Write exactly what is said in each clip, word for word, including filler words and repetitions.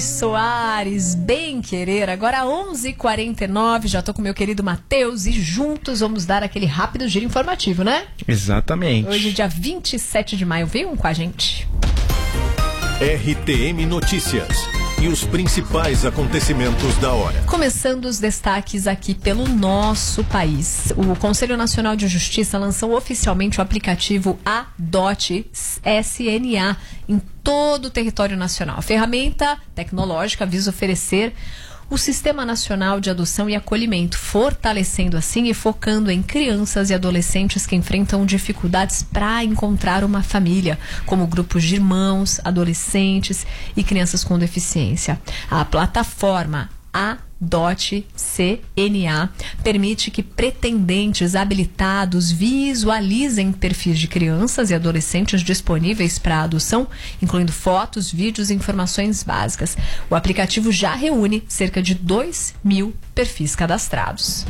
Luiz Soares, Bem Querer. Agora onze e quarenta e nove, já tô com meu querido Matheus e juntos vamos dar aquele rápido giro informativo, né? Exatamente. Hoje, dia vinte e sete de maio, vem um com a gente. R T M Notícias e os principais acontecimentos da hora. Começando os destaques aqui pelo nosso país. O Conselho Nacional de Justiça lançou oficialmente o aplicativo A D O T S N A em todo o território nacional. A ferramenta tecnológica visa oferecer o Sistema Nacional de Adoção e Acolhimento, fortalecendo assim e focando em crianças e adolescentes que enfrentam dificuldades para encontrar uma família, como grupos de irmãos, adolescentes e crianças com deficiência. A plataforma A D O T S N A permite que pretendentes habilitados visualizem perfis de crianças e adolescentes disponíveis para adoção, incluindo fotos, vídeos e informações básicas. O aplicativo já reúne cerca de dois mil perfis cadastrados.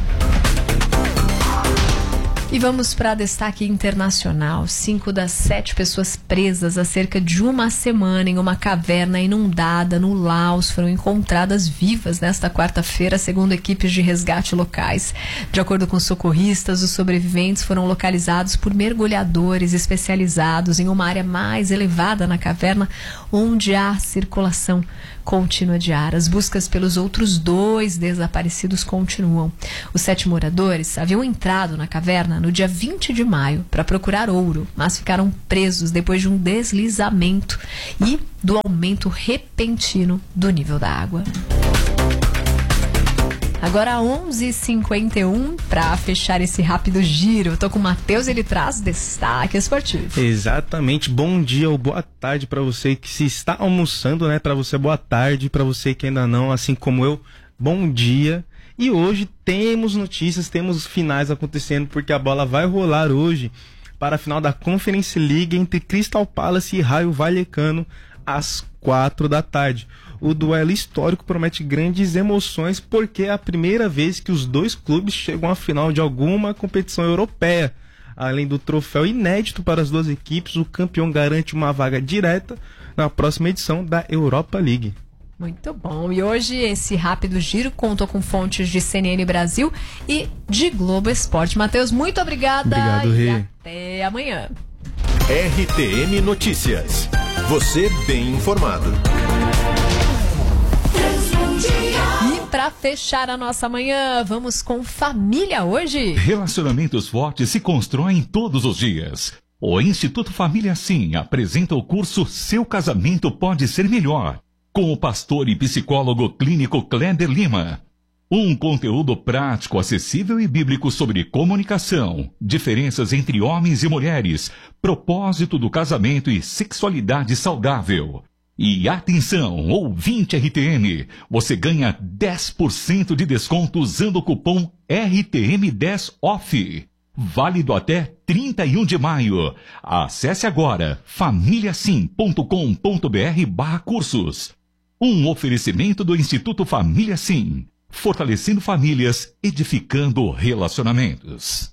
E vamos para destaque internacional. Cinco das sete pessoas presas há cerca de uma semana em uma caverna inundada no Laos foram encontradas vivas nesta quarta-feira, segundo equipes de resgate locais. De acordo com socorristas, os sobreviventes foram localizados por mergulhadores especializados em uma área mais elevada na caverna, onde há circulação contínua de ar. As buscas pelos outros dois desaparecidos continuam. Os sete moradores haviam entrado na caverna no dia vinte de maio para procurar ouro, mas ficaram presos depois de um deslizamento e do aumento repentino do nível da água. Agora onze e cinquenta e um, para fechar esse rápido giro, eu tô com o Matheus, ele traz destaque esportivo. Exatamente, bom dia ou boa tarde para você que se está almoçando, né? Para você, boa tarde, para você que ainda não, assim como eu, bom dia. E hoje temos notícias, temos finais acontecendo, porque a bola vai rolar hoje para a final da Conference League entre Crystal Palace e Rayo Vallecano às quatro da tarde. O duelo histórico promete grandes emoções porque é a primeira vez que os dois clubes chegam à final de alguma competição europeia. Além do troféu inédito para as duas equipes, o campeão garante uma vaga direta na próxima edição da Europa League. Muito bom. E hoje esse rápido giro contou com fontes de C N N Brasil e de Globo Esporte. Matheus, muito obrigada. Obrigado, e Rê. Até amanhã. R T M Notícias. Você bem informado. E para fechar a nossa manhã, vamos com família hoje. Relacionamentos fortes se constroem todos os dias. O Instituto Família Sim apresenta o curso Seu Casamento Pode Ser Melhor, com o pastor e psicólogo clínico Kleber Lima. Um conteúdo prático, acessível e bíblico sobre comunicação, diferenças entre homens e mulheres, propósito do casamento e sexualidade saudável. E atenção, ouvinte R T M, você ganha dez por cento de desconto usando o cupom R T M dez off. Válido até trinta e um de maio. Acesse agora famíliasim ponto com ponto br barra cursos. Um oferecimento do Instituto Família Sim, fortalecendo famílias, edificando relacionamentos.